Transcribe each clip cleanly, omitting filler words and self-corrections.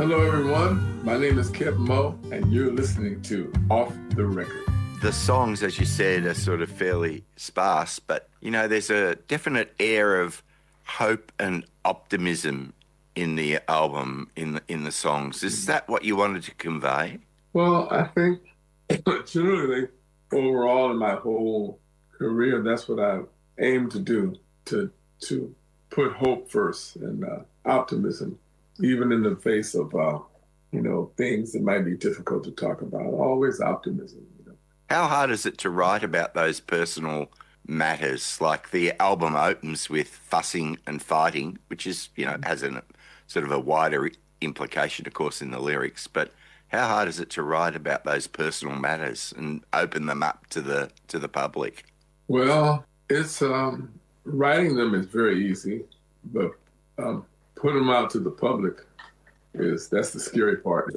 Hello, everyone. My name is Kip Moe, and you're listening to Off the Record. The songs, as you said, are sort of fairly sparse, but there's a definite air of hope and optimism in the album, in the songs. Is that what you wanted to convey? Well, I think generally, overall, in my whole career, that's what I aim to do, to put hope first and optimism, even in the face of things that might be difficult to talk about. Always optimism. How hard is it to write about those personal matters? Like the album opens with fussing and fighting, which is, has a sort of a wider implication, of course, in the lyrics. But how hard is it to write about those personal matters and open them up to the public? Well, it's writing them is very easy, but putting them out to the public that's the scary part.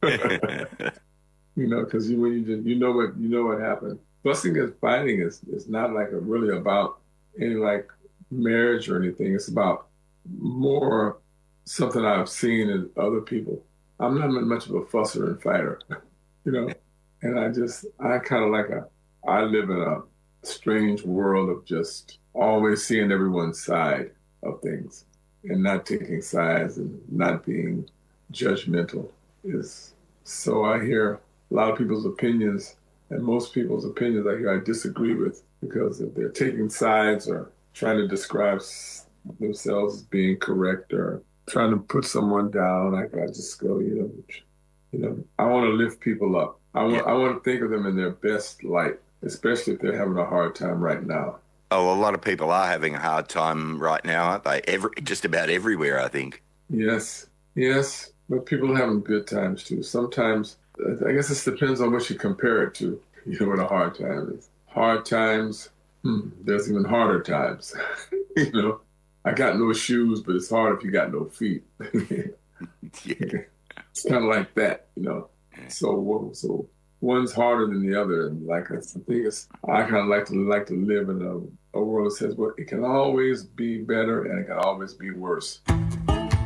Because you know what happened. Fussing and fighting is not like really about any like marriage or anything. It's about more something I've seen in other people. I'm not much of a fusser and fighter, you know, and I kind of I live in a strange world of just always seeing everyone's side of things and not taking sides and not being judgmental. Is so I hear a lot of people's opinions, and most people's opinions I disagree with, because if they're taking sides or trying to describe themselves as being correct or trying to put someone down, I just go, I want to lift people up. I want to think of them in their best light, especially if they're having a hard time right now. Oh, a lot of people are having a hard time right now, aren't they? Just about everywhere, I think. Yes, yes, but people are having good times too. Sometimes, I guess this depends on what you compare it to, what a hard time is. Hard times, there's even harder times. I got no shoes, but it's hard if you got no feet. Yeah. It's kind of like that. So one's harder than the other, and I kind of like to live in a world that says, well, it can always be better and it can always be worse.